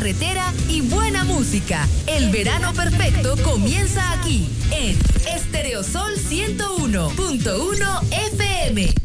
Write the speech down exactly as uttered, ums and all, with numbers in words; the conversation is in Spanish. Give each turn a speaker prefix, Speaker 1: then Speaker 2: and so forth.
Speaker 1: carretera y buena música. El verano perfecto comienza aquí, en Estereosol ciento uno punto uno F M.